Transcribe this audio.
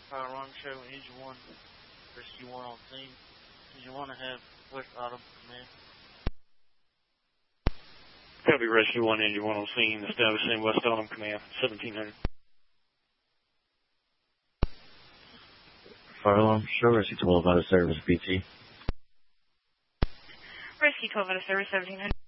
Fire alarm show, Engine 1, Rescue 1 on scene. Engine 1 to have West Autumn command. Copy, Rescue 1, Engine 1 on scene, establishing West Autumn command, 1700. Fire alarm show, Rescue 12 out of service, BT. Rescue 12 out of service, 1700.